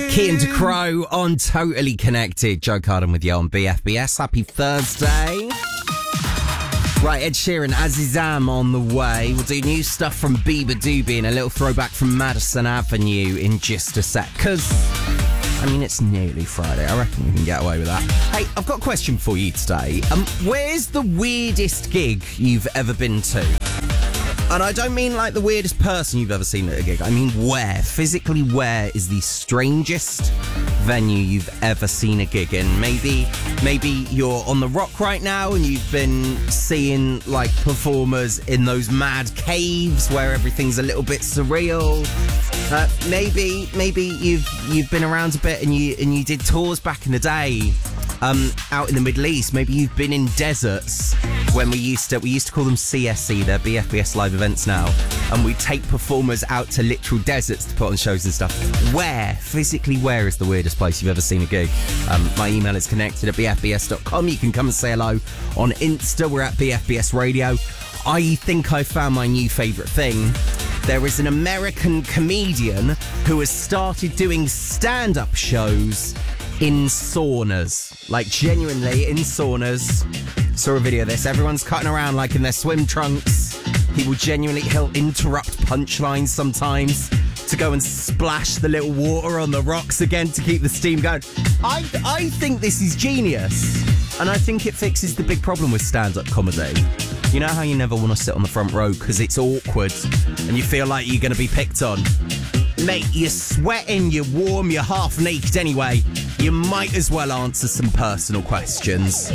Key and Crow on Totally Connected. Joe Carden with you on BFBS. Happy Thursday. Right, Ed Sheeran, Azizam on the way. We'll do new stuff from Bieber Doobie and a little throwback from Madison Avenue in just a sec. Because, I mean, it's nearly Friday. I reckon we can get away with that. Hey, I've got a question for you today. Where's the weirdest gig you've ever been to? And I don't mean like the weirdest person you've ever seen at a gig. I mean where. Physically, where is the strangest venue you've ever seen a gig in? Maybe you're on the Rock right now and you've been seeing like performers in those mad caves where everything's a little bit surreal. Maybe you've been around a bit and you did tours back in the day. Out in the Middle East. Maybe you've been in deserts when we used to call them CSE, they're BFBS live events now, and we take performers out to literal deserts to put on shows and stuff. Physically where is the weirdest place you've ever seen a gig? My email is connected@bfbs.com. You can come and say hello on Insta. We're at BFBS Radio. I think I found my new favourite thing. There is an American comedian who has started doing stand-up shows in saunas. Like, genuinely, in saunas. Saw a video of this. Everyone's cutting around like in their swim trunks. He'll interrupt punchlines sometimes to go and splash the little water on the rocks again to keep the steam going. I think this is genius. And I think it fixes the big problem with stand-up comedy. You know how you never want to sit on the front row because it's awkward and you feel like you're going to be picked on? Mate, you're sweating, you're warm, you're half naked anyway. You might as well answer some personal questions.